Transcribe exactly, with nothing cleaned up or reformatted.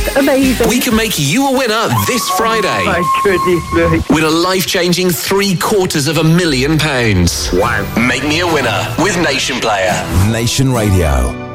just amazing. We can make you a winner this Friday. My goodness me. Win a life-changing three quarters of a million pounds. Wow. Make me a winner with Nation Player. Nation Radio.